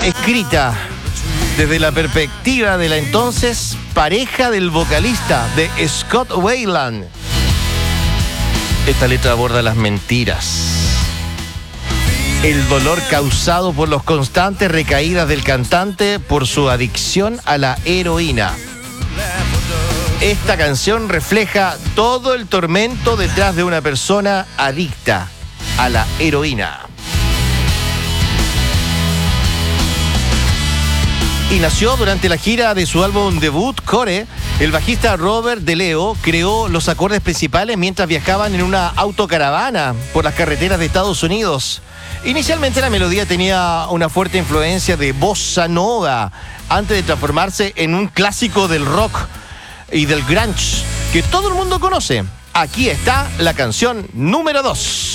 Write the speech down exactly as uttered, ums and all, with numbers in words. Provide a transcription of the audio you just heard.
escrita desde la perspectiva de la entonces pareja del vocalista de Scott Weiland. Esta letra aborda las mentiras, el dolor causado por las constantes recaídas del cantante por su adicción a la heroína. Esta canción refleja todo el tormento detrás de una persona adicta a la heroína. Y nació durante la gira de su álbum debut, Core. El bajista Robert DeLeo creó los acordes principales mientras viajaban en una autocaravana por las carreteras de Estados Unidos. Inicialmente la melodía tenía una fuerte influencia de bossa nova, antes de transformarse en un clásico del rock y del grunge que todo el mundo conoce. Aquí está la canción número dos.